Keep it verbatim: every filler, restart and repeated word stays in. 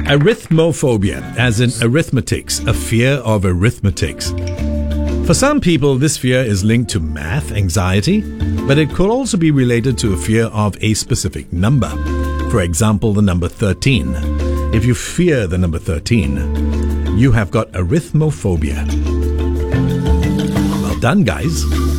Arithmophobia, as in arithmetics, a fear of arithmetics. For some people, this fear is linked to math anxiety, but it could also be related to a fear of a specific number. For example, the number thirteen. If you fear the number thirteen, you have got arithmophobia. Well done, guys.